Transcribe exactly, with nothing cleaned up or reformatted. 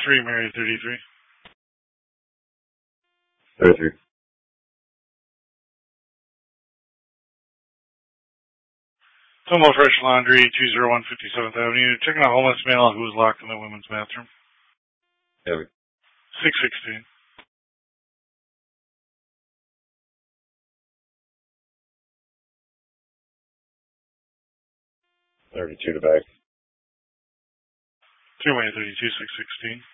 three, Mary thirty-three. thirty-three. Tomo Fresh Laundry, two oh one fifty-seventh Avenue. Checking a homeless male who was locked in the women's bathroom. Heavy. six sixteen. thirty-two to bag. three, Mary thirty-two, six sixteen.